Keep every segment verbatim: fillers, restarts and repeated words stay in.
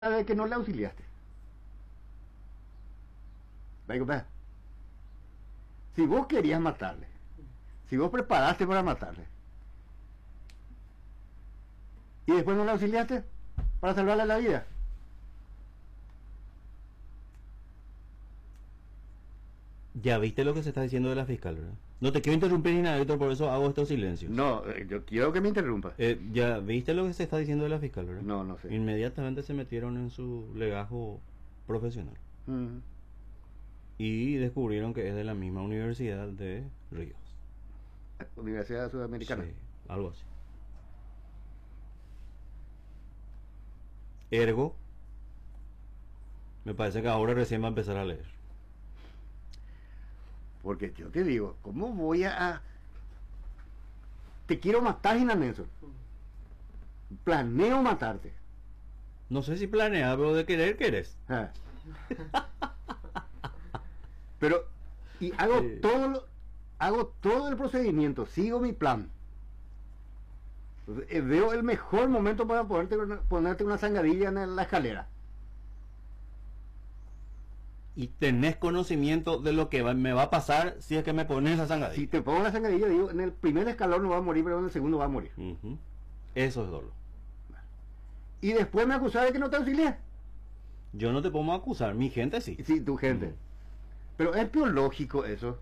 de que no le auxiliaste. Si vos querías matarle, si vos preparaste para matarle, y después no le auxiliaste para salvarle la vida. Ya viste lo que se está diciendo de la fiscal, ¿verdad? No te quiero interrumpir ni nada, Víctor, por eso hago estos silencios. No, yo quiero que me interrumpa. Eh, ya viste lo que se está diciendo de la fiscal, ¿verdad? No, no sé. Inmediatamente se metieron en su legajo profesional. Mm. Y descubrieron que es de la misma universidad de Ríos. Universidad Sudamericana. Sí, algo así. Ergo, me parece que ahora recién va a empezar a leer. Porque yo te digo, ¿cómo voy a... Te quiero matar, Gina Nelson. Planeo matarte. No sé si planea, pero de querer, querés. Ah. Pero, y hago Sí. todo lo, hago todo el procedimiento, sigo mi plan. Entonces, eh, veo el mejor momento para poderte, ponerte una zangadilla en la escalera. Y tenés conocimiento de lo que va- me va a pasar si es que me pones esa Si zangadilla. te pongo la zangadilla, digo, en el primer escalón no va a morir, pero en el segundo va a morir. Ujú. Eso es dolo. Y después me acusás de que no te auxilié. Yo no te puedo acusar, mi gente sí. Sí, tu gente. Ujú. Pero es biológico eso.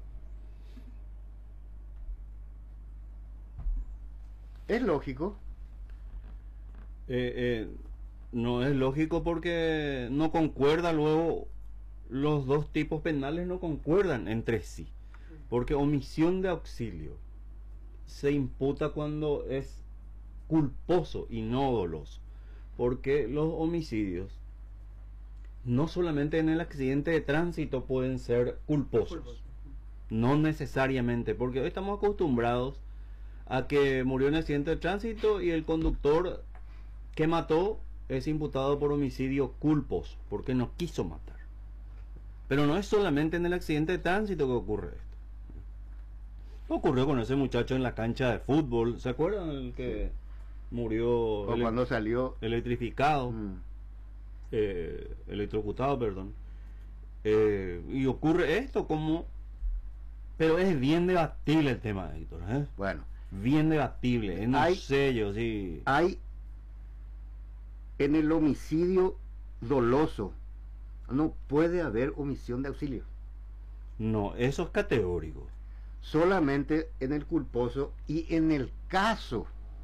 Es lógico. Eh, eh, no es lógico porque no concuerda luego, los dos tipos penales no concuerdan entre sí. Porque omisión de auxilio se imputa cuando es culposo y no doloso. Porque los homicidios, no solamente en el accidente de tránsito pueden ser culposos. No necesariamente, porque hoy estamos acostumbrados a que murió en accidente de tránsito y el conductor que mató es imputado por homicidio culposo, porque no quiso matar. Pero no es solamente en el accidente de tránsito que ocurre esto. Ocurrió con ese muchacho en la cancha de fútbol, ¿se acuerdan? El que murió O ele- cuando salió... electrificado, Mm. eh, electrocutado, perdón. Eh, y ocurre esto como... Pero es bien debatible el tema, Héctor, ¿eh? Bueno, Bien debatible, eh, no Hay- sé yo, sí. hay en el homicidio doloso, no puede haber omisión de auxilio. No, eso es categórico. Solamente en el culposo y en el caso.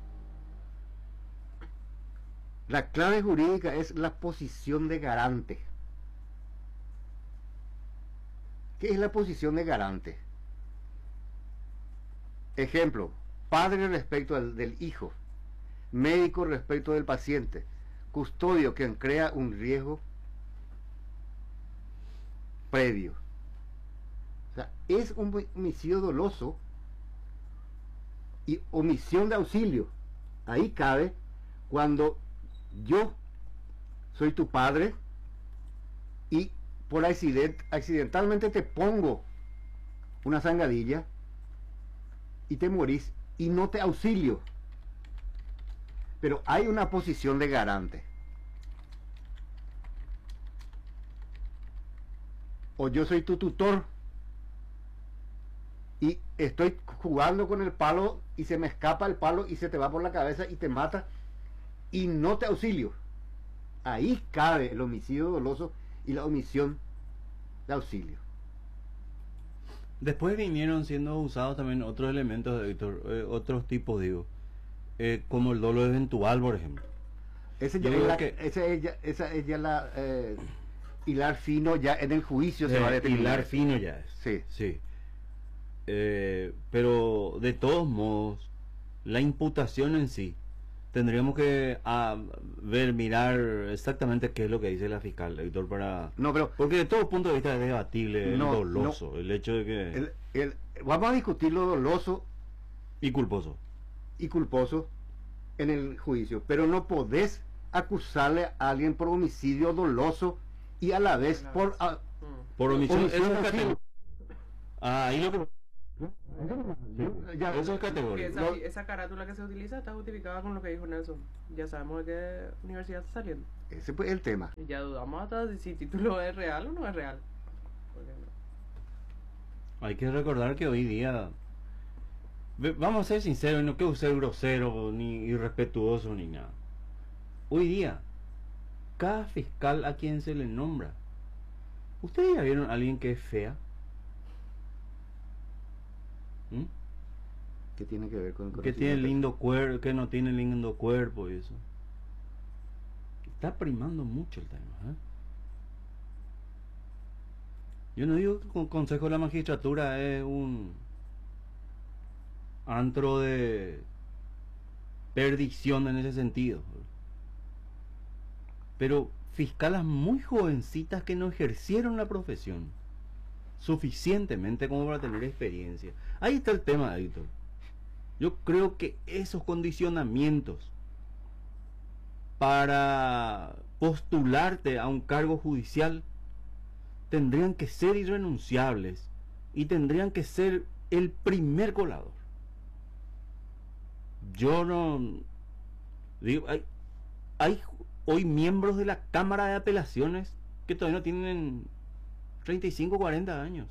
La clave jurídica es la posición de garante. ¿Qué es la posición de garante? Ejemplo, padre respecto al, del hijo, médico respecto del paciente, custodio quien crea un riesgo previo. O sea, es un homicidio doloso y omisión de auxilio. Ahí cabe cuando yo soy tu padre y por accident, accidentalmente te pongo una zangadilla y te morís y no te auxilio. Pero hay una posición de garante. O yo soy tu tutor y estoy jugando con el palo y se me escapa el palo y se te va por la cabeza y te mata y no te auxilio. Ahí cabe el homicidio doloso y la omisión de auxilio. Después vinieron siendo usados también otros elementos, Héctor, eh, otros tipos, digo, eh, como el dolo eventual, por ejemplo. Ese Yo ya es digo la, que- esa es ya, esa es ya la eh, hilar fino, ya en el juicio se va a Eh, determinar. hilar fino ya es. Sí. Sí. Eh, pero de todos modos, la imputación en sí, tendríamos que ah, ver, mirar exactamente qué es lo que dice la fiscal, Héctor, para... No, pero Porque de todo punto de vista es debatible, No, el doloso, el hecho de que... el, el, vamos a discutir lo doloso Y culposo. y culposo en el juicio, pero no podés acusarle a alguien por homicidio doloso y a la vez por ah, Por omisión, omisión eso es de auxilio. categórico. Ah, ahí lo que... Ya- Eso es Porque categórico. esa, Lo- esa carátula que se utiliza está justificada con lo que dijo Nelson. Ya sabemos de qué universidad está saliendo. Ese fue el tema. Y ya dudamos hasta de si el título es real o no es real. Porque no. Hay que recordar que hoy día, ve- vamos a ser sinceros, y no quiero ser grosero ni irrespetuoso ni nada. Hoy día, cada fiscal a quien se le nombra, ¿ustedes ya vieron a alguien que es fea? ¿Mm? ¿Qué tiene que ver con el Que tiene conocimiento? lindo cuerpo, que no tiene lindo cuerpo y eso. Está primando mucho el tema, ¿eh? Yo no digo que el Consejo de la Magistratura es un antro de perdición en ese sentido, pero fiscalas muy jovencitas que no ejercieron la profesión suficientemente como para tener experiencia. Ahí está el tema, Héctor. Yo creo que esos condicionamientos para postularte a un cargo judicial tendrían que ser irrenunciables y tendrían que ser el primer colador. Yo no digo, hay, hay hoy miembros de la Cámara de Apelaciones que todavía no tienen treinta y cinco, cuarenta años.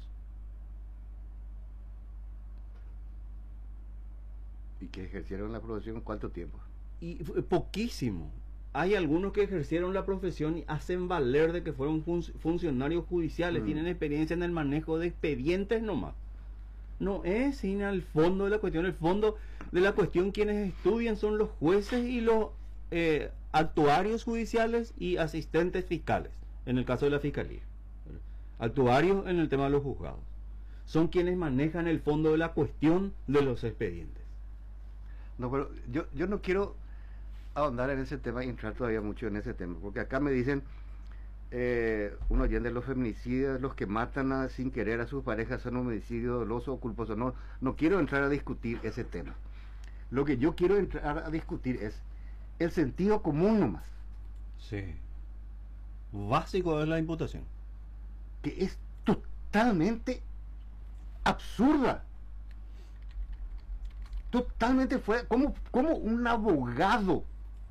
¿Y que ejercieron la profesión cuánto tiempo? Y fue poquísimo. Hay algunos que ejercieron la profesión y hacen valer de que fueron fun funcionarios judiciales, Mm. tienen experiencia en el manejo de expedientes nomás. No es sin al fondo de la cuestión. El fondo de la cuestión quienes estudian son los jueces y los eh, actuarios judiciales y asistentes fiscales, en el caso de la fiscalía. Actuarios en el tema de los juzgados. Son quienes manejan el fondo de la cuestión de los expedientes. No, pero yo, yo no quiero ahondar en ese tema y entrar todavía mucho en ese tema, porque acá me dicen, eh, un oyente, los feminicidas, los que matan a- sin querer a sus parejas son homicidio doloso o culposo. No, no quiero entrar a discutir ese tema. Lo que yo quiero entrar a discutir es el sentido común nomás, Sí. Básico es la imputación. que es totalmente absurda. Totalmente fuera. ¿Cómo, cómo un abogado?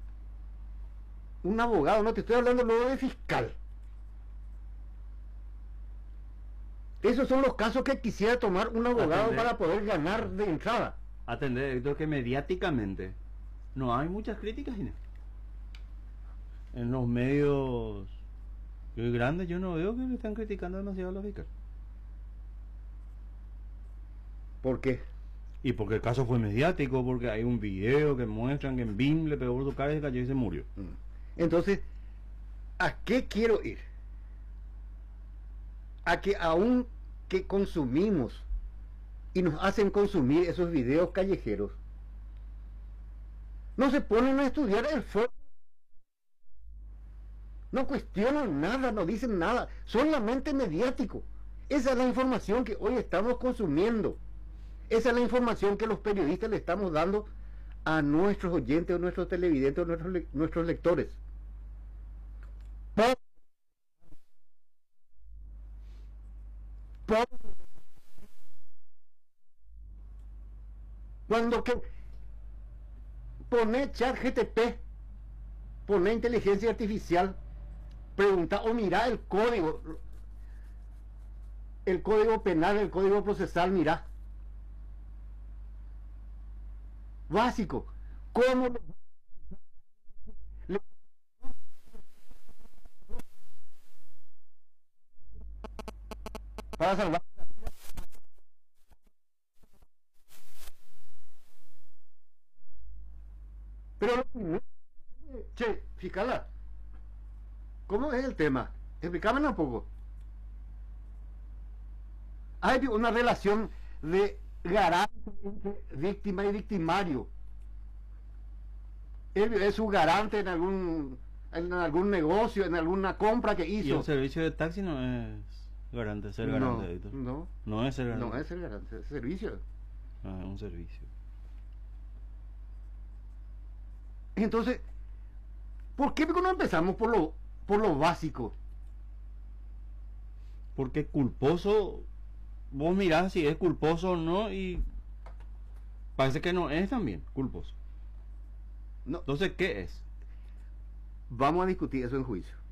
Un abogado, no te estoy hablando luego de fiscal. Esos son los casos que quisiera tomar un abogado Atender. para poder ganar de entrada. Atender, Héctor, que mediáticamente no hay muchas críticas, Inés. En los medios grandes yo no veo que le están criticando demasiado a los fiscales. ¿Por qué? Y porque el caso fue mediático, porque hay un video que muestran que en B I M le pegó por su cara y se cayó y se murió. Mm. Entonces, ¿a qué quiero ir? A que aún que consumimos y nos hacen consumir esos videos callejeros, no se ponen a estudiar el fondo. No cuestionan nada, no dicen nada, solamente mediático. Esa es la información que hoy estamos consumiendo. Esa es la información que los periodistas le estamos dando a nuestros oyentes, a nuestros televidentes, a nuestros, le- nuestros lectores. Po- po- Cuando que pone chat G T P, pone inteligencia artificial, pregunta o mira el código, el código penal, el código procesal, mira. Básico. ¿Cómo le- le- para salvar? Pero lo primero, che, fiscala, ¿cómo es el tema? Explícame un poco. Hay una relación de garante entre víctima y victimario. Él es su garante en algún en algún negocio, en alguna compra que Y hizo. el servicio de taxi no es garante, ser garante, no, Héctor. no, No es ser garante. no es el garante, es servicio. Ah, es un servicio. Entonces, ¿por qué no empezamos por lo por lo básico? Porque culposo, vos mirás si es culposo o no y Parece que no es también culposo. No, Entonces, ¿qué es? vamos a discutir eso en juicio.